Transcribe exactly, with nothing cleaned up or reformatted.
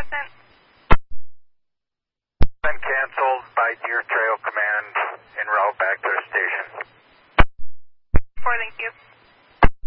Present. Been canceled by Deer Trail Command en route back to their station. four, thank you.